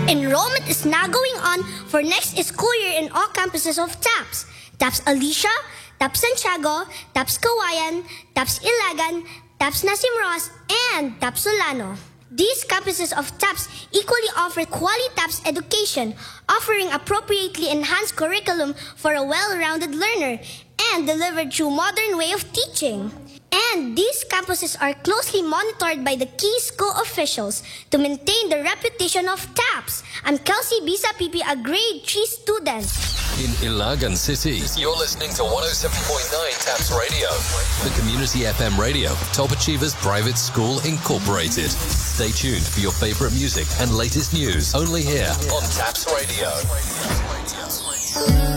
Enrollment is now going on for next school year in all campuses of TAPS. TAPS Alicia, TAPS Santiago, TAPS Kawayan, TAPS Ilagan, TAPS Nasim Ross, and TAPS Solano. These campuses of TAPS equally offer quality TAPS education, offering appropriately enhanced curriculum for a well-rounded learner and delivered through modern way of teaching. And these campuses are closely monitored by the key school officials to maintain the reputation of TAPS. I'm Kelsey Bisa Pipi, a grade 3 student. In Ilagan City, you're listening to 107.9 TAPS Radio, the community FM radio, Top Achievers Private School Incorporated. Stay tuned for your favorite music and latest news, only here on TAPS Radio.